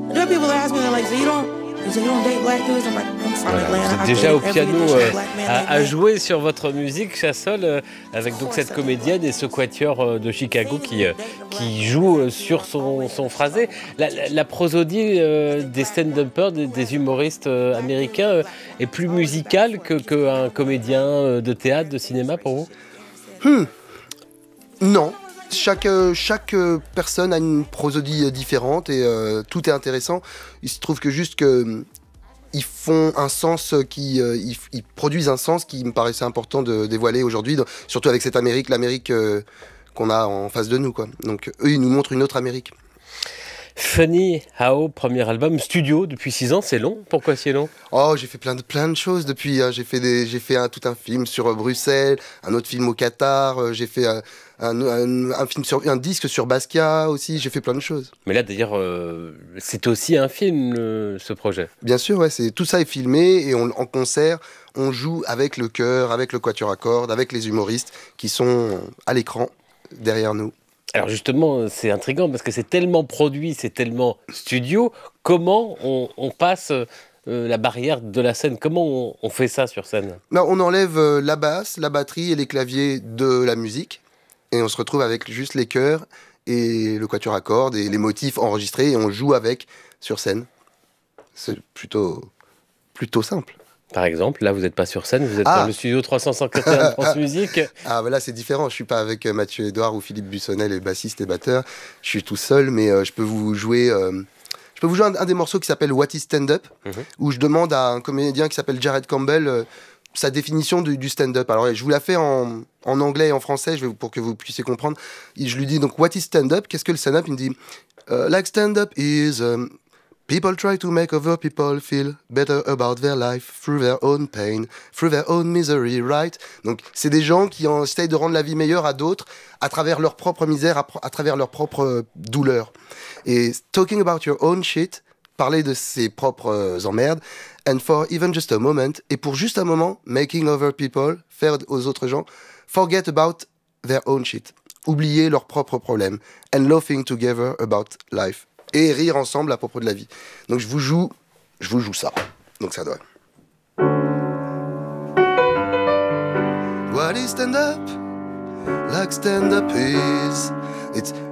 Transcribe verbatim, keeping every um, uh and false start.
There are people that ask me, they're like, so you don't, so you don't date black dudes? I'm like, I'm from Voilà. Atlanta. Vous êtes I déjà au dated every piano additional euh, black man à, they à met. jouer sur votre musique, Chassol, euh, avec donc cette comédienne et ce quatuor euh, de Chicago qui, euh, qui joue euh, sur son, son phrasé. La, la, la prosodie euh, des stand-uppers, des, des humoristes euh, américains, euh, est plus musicale que, qu'un comédien euh, de théâtre, de cinéma pour vous? Hmm. Non. Chaque, euh, chaque euh, personne a une prosodie euh, différente et euh, tout est intéressant. Il se trouve que juste que euh, ils font un sens qui euh, ils, ils produisent un sens qui me paraissait important de dévoiler aujourd'hui, dans- surtout avec cette Amérique, l'Amérique euh, qu'on a en face de nous, quoi. Donc eux, ils nous montrent une autre Amérique. Funny How, premier album studio depuis six ans, c'est long. Pourquoi si long? Oh, j'ai fait plein de plein de choses depuis. Hein. J'ai fait des, j'ai fait un, tout un film sur euh, Bruxelles, un autre film au Qatar. euh, j'ai fait euh, un, un, un film sur un disque sur Basquiat aussi. J'ai fait plein de choses. Mais là d'ailleurs, euh, c'est aussi un film, le- ce projet. Bien sûr, ouais, c'est tout ça est filmé et on, en concert, on joue avec le chœur, avec le quatuor à cordes, avec les humoristes qui sont à l'écran derrière nous. Alors justement, c'est intriguant parce que c'est tellement produit, c'est tellement studio. Comment on, on passe euh, la barrière de la scène? Comment on, on fait ça sur scène? Là, on enlève euh, la basse, la batterie et les claviers de la musique et on se retrouve avec juste les chœurs et le quatuor à cordes et les motifs enregistrés et on joue avec sur scène. C'est plutôt plutôt simple. Par exemple, là vous n'êtes pas sur scène, vous êtes Ah. dans le studio trois cent cinquante et un de France Musique. Ah, bah là, c'est différent. Je suis pas avec euh, Mathieu Edouard ou Philippe Bussonnel, les bassistes et batteurs. Je suis tout seul, mais euh, je peux vous jouer. euh, je peux vous jouer un, un des morceaux qui s'appelle What is Stand-up, Mhm. où je demande à un comédien qui s'appelle Jared Campbell euh, sa définition du, du stand-up. Alors, je vous la fais en, en anglais et en français, je vais, pour que vous puissiez comprendre. Et je lui dis donc What is stand-up? Qu'est-ce que le stand-up? Il me dit euh, Like stand-up is um, people try to make other people feel better about their life through their own pain, through their own misery, right? Donc, c'est des gens qui en- essayent de rendre la vie meilleure à d'autres à travers leur propre misère, à, pro- à travers leur propre euh, douleur. Et talking about your own shit, parler de ses propres euh, emmerdes, and for even just a moment, et pour juste un moment, making other people, faire aux autres gens, forget about their own shit, oublier leurs propres problèmes, and laughing together about life, et rire ensemble à propos de la vie. Donc je vous joue, je vous joue ça. Donc ça doit. What is stand up? Like stand up is, it's